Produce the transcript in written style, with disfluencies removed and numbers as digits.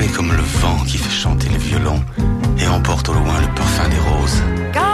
comme le vent qui fait chanter le violon et emporte au loin le parfum des roses.